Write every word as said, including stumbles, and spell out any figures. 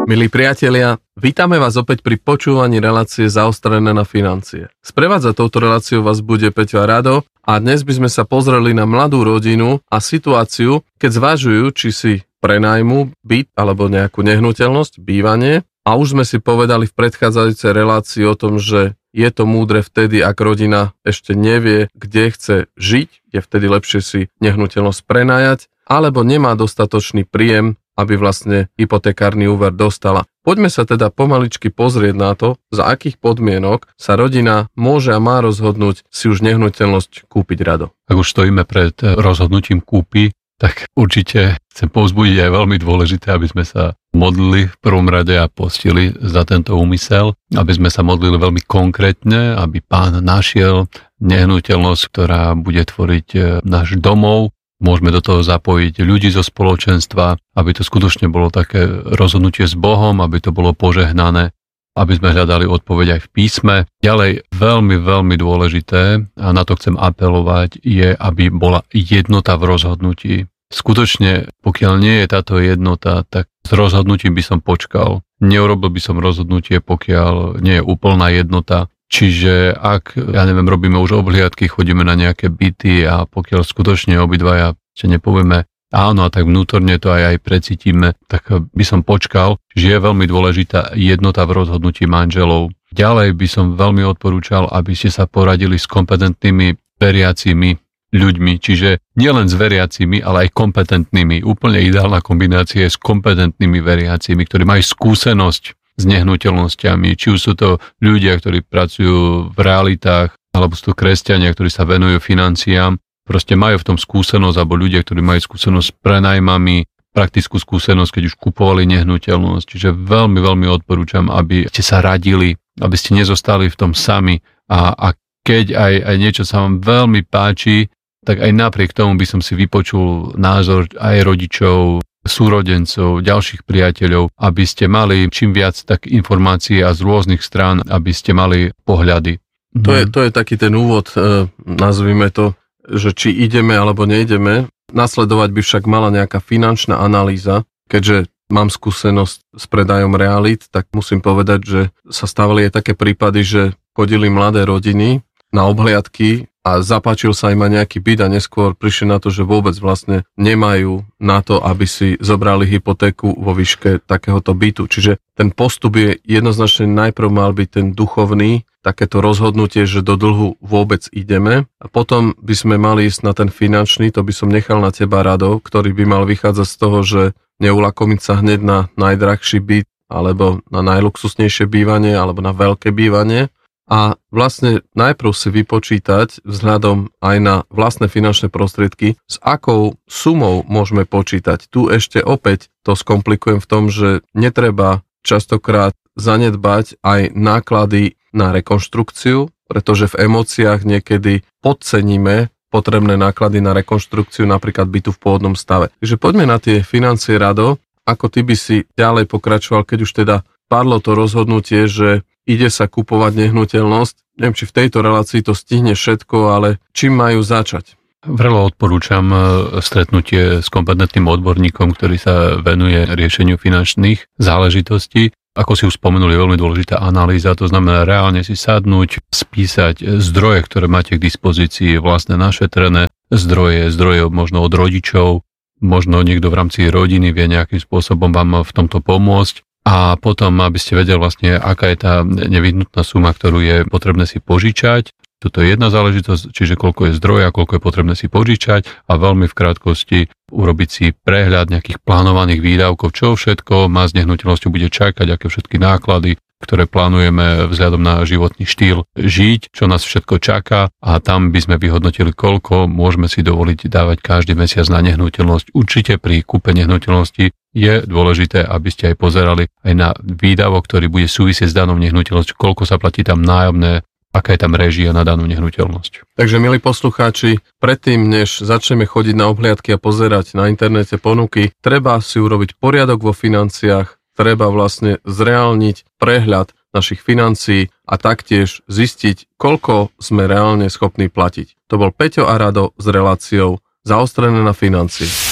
Milí priatelia, vítame vás opäť pri počúvaní relácie Zaostrené na financie. Sprevádzať touto reláciou vás bude Peťo a Rado a dnes by sme sa pozreli na mladú rodinu a situáciu, keď zvažujú, či si prenajmu byt alebo nejakú nehnuteľnosť, bývanie. A už sme si povedali v predchádzajúcej relácii o tom, že je to múdre vtedy, ak rodina ešte nevie, kde chce žiť, je vtedy lepšie si nehnuteľnosť prenajať, alebo nemá dostatočný príjem, aby vlastne hypotekárny úver dostala. Poďme sa teda pomaličky pozrieť na to, za akých podmienok sa rodina môže a má rozhodnúť si už nehnuteľnosť kúpiť, Rado. Ak už stojíme pred rozhodnutím kúpy, tak určite chcem povzbudiť aj veľmi dôležité, aby sme sa modlili v prvom rade a postili za tento úmysel, aby sme sa modlili veľmi konkrétne, aby Pán našiel nehnuteľnosť, ktorá bude tvoriť náš domov. Môžeme do toho zapojiť ľudí zo spoločenstva, aby to skutočne bolo také rozhodnutie s Bohom, aby to bolo požehnané, aby sme hľadali odpoveď aj v písme. Ďalej, veľmi, veľmi dôležité, a na to chcem apelovať, je, aby bola jednota v rozhodnutí. Skutočne, pokiaľ nie je táto jednota, tak s rozhodnutím by som počkal. Neurobil by som rozhodnutie, pokiaľ nie je úplná jednota. Čiže ak, ja neviem, robíme už obhliadky, chodíme na nejaké byty a pokiaľ skutočne obidvaja ešte nepovieme áno a tak vnútorne to aj aj precítime, tak by som počkal, že je veľmi dôležitá jednota v rozhodnutí manželov. Ďalej by som veľmi odporúčal, aby ste sa poradili s kompetentnými veriacimi ľuďmi, čiže nielen s veriacimi, ale aj kompetentnými. Úplne ideálna kombinácia je s kompetentnými veriacimi, ktorí majú skúsenosť s nehnuteľnosťami, či už sú to ľudia, ktorí pracujú v realitách, alebo sú to kresťania, ktorí sa venujú financiám, proste majú v tom skúsenosť, alebo ľudia, ktorí majú skúsenosť s prenajmami, praktickú skúsenosť, keď už kupovali nehnuteľnosť. Čiže veľmi, veľmi odporúčam, aby ste sa radili, aby ste nezostali v tom sami a, a keď aj, aj niečo sa vám veľmi páči, tak aj napriek tomu by som si vypočul názor aj rodičov, súrodencov, ďalších priateľov, aby ste mali čím viac tak informácií a z rôznych strán, aby ste mali pohľady. To je, to je taký ten úvod, e, nazvime to, že či ideme alebo neideme. Nasledovať by však mala nejaká finančná analýza, keďže mám skúsenosť s predajom realít, tak musím povedať, že sa stávali aj také prípady, že chodili mladé rodiny na obhliadky a zapáčil sa im aj nejaký byt a neskôr prišli na to, že vôbec vlastne nemajú na to, aby si zobrali hypotéku vo výške takéhoto bytu. Čiže ten postup je jednoznačne najprv mal byť ten duchovný, takéto rozhodnutie, že do dlhu vôbec ideme a potom by sme mali ísť na ten finančný, to by som nechal na teba, Rado, ktorý by mal vychádzať z toho, že neulakomiť sa hneď na najdrahší byt alebo na najluxusnejšie bývanie alebo na veľké bývanie. A vlastne najprv si vypočítať vzhľadom aj na vlastné finančné prostriedky, s akou sumou môžeme počítať. Tu ešte opäť to skomplikujem v tom, že netreba častokrát zanedbať aj náklady na rekonštrukciu, pretože v emóciách niekedy podceníme potrebné náklady na rekonštrukciu napríklad bytu v pôvodnom stave. Takže poďme na tie financie, Rado. Ako ty by si ďalej pokračoval, keď už teda padlo to rozhodnutie, že ide sa kupovať nehnuteľnosť. Neviem, či v tejto relácii to stihne všetko, ale čím majú začať? Vrelo odporúčam stretnutie s kompetentným odborníkom, ktorý sa venuje riešeniu finančných záležitostí. Ako si už spomenuli, je veľmi dôležitá analýza, to znamená reálne si sadnúť, spísať zdroje, ktoré máte k dispozícii, vlastné našetrené zdroje, zdroje možno od rodičov, možno niekto v rámci rodiny vie nejakým spôsobom vám v tomto pomôcť. A potom, aby ste vedeli vlastne, aká je tá nevyhnutná suma, ktorú je potrebné si požičať. Toto je jedna záležitosť, čiže koľko je zdroja, koľko je potrebné si požičať a veľmi v krátkosti urobiť si prehľad nejakých plánovaných výdavkov, čo všetko má s nehnuteľnosťou bude čakať, aké všetky náklady, ktoré plánujeme vzhľadom na životný štýl žiť, čo nás všetko čaká a tam by sme vyhodnotili, koľko môžeme si dovoliť dávať každý mesiac na nehnuteľnosť. Určite pri kúpe nehnuteľnosti je dôležité, aby ste aj pozerali aj na výdavok, ktorý bude súvisieť s danou nehnuteľnosťou, koľko sa platí tam nájomné, aká je tam réžia na danú nehnuteľnosť. Takže, milí poslucháči, predtým, než začneme chodiť na obhliadky a pozerať na internete ponuky, treba si urobiť poriadok vo financiách, treba vlastne zreálniť prehľad našich financií a taktiež zistiť, koľko sme reálne schopní platiť. To bol Peťo a Rado s reláciou Zaostrené na financie.